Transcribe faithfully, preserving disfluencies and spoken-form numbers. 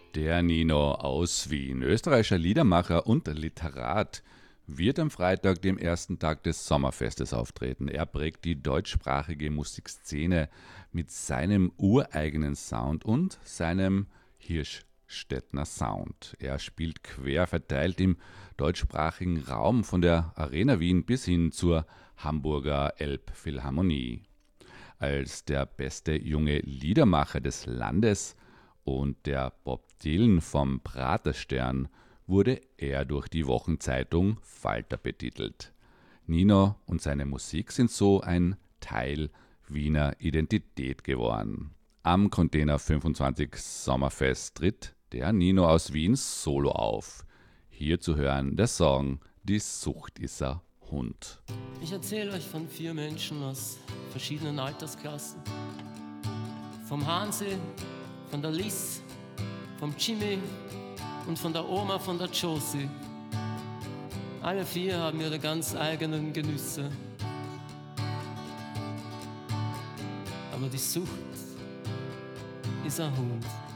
Der Nino aus Wien, österreichischer Liedermacher und Literat, wird am Freitag, dem ersten Tag des Sommerfestes, auftreten. Er prägt die deutschsprachige Musikszene mit seinem ureigenen Sound und seinem Hirschstädtner Sound. Er spielt quer verteilt im deutschsprachigen Raum von der Arena Wien bis hin zur Hamburger Elbphilharmonie. Als der beste junge Liedermacher des Landes und der Bob Dylan vom Praterstern wurde er durch die Wochenzeitung Falter betitelt. Nino und seine Musik sind so ein Teil Wiener Identität geworden. Am Container fünfundzwanzig Sommerfest tritt der Nino aus Wien solo auf. Hier zu hören der Song Die Sucht ist ein Hund. Ich erzähle euch von vier Menschen aus verschiedenen Altersklassen. Vom Hansi, von der Liz, vom Jimmy und von der Oma von der Josie. Alle vier haben ihre ganz eigenen Genüsse. Aber die Sucht ist ein Hund.